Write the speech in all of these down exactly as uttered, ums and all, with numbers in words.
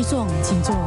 弟兄，请坐。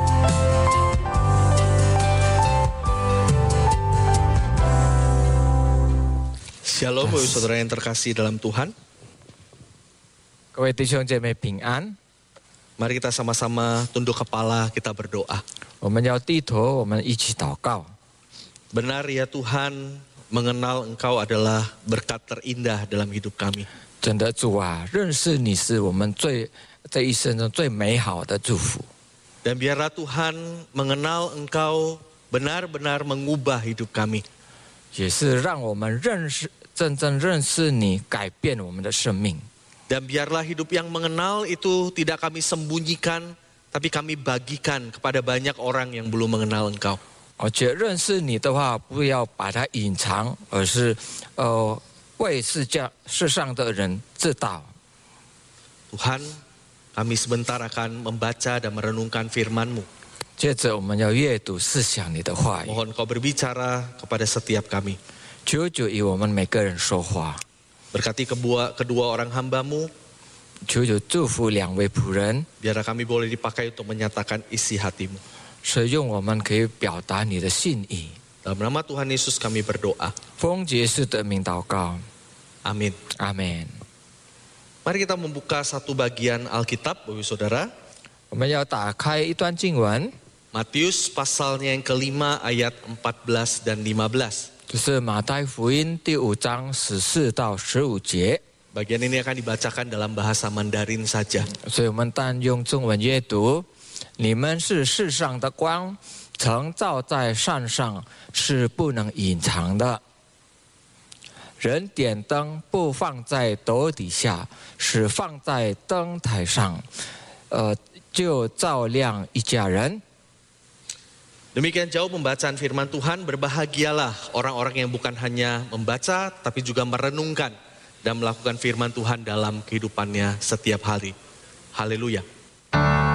Shalom, Bapak Saudara yang terkasih dalam Tuhan. 各位弟兄姐妹平安。 Mari kita sama-sama tunduk kepala, kita berdoa. 我们要低头，我们一起祷告。 Benar ya Tuhan, mengenal Engkau adalah berkat terindah dalam hidup kami. 真的主啊，认识你是我们最这一生中最美好的祝福。 Dan biarlah Tuhan mengenal Engkau benar-benar mengubah hidup kami. 也是让我们认识真正认识你，改变我们的生命。 Dan biarlah hidup yang mengenal itu tidak kami sembunyikan, tapi kami bagikan kepada banyak orang yang belum mengenal Engkau. 而且认识你的话，不要把它隐藏，而是呃为世界世上的人知道。 Tuhan, kami sebentar akan membaca dan merenungkan firman-Mu. 接着我们要阅读思想你的话语， Mohon Kau berbicara kepada setiap kami. 求主与我们每个人说话。 Berkati kedua, kedua orang hamba-Mu, 求主祝福两位仆人， biarlah kami boleh dipakai untuk menyatakan isi hati-Mu. 使用我们可以表达你的心意。 Dalam nama Tuhan Yesus kami berdoa. 奉耶稣的名祷告， Amin. 阿门。 Mari kita membuka satu bagian Alkitab, Bapak Saudara. 我们要打开一段经文， Matius pasalnya yang kelima ayat empat belas dan lima belas. 就是马太福音第五章十四到十五节。 Bagian ini akan dibacakan dalam bahasa Mandarin saja. 所以我们单用中文阅读。你们是世上的光，曾照在山上，是不能隐藏的。人点灯不放在斗底下，是放在灯台上，呃，就照亮一家人。 Demikian jauh pembacaan firman Tuhan, berbahagialah orang-orang yang bukan hanya membaca, tapi juga merenungkan dan melakukan firman Tuhan dalam kehidupannya setiap hari. Haleluya.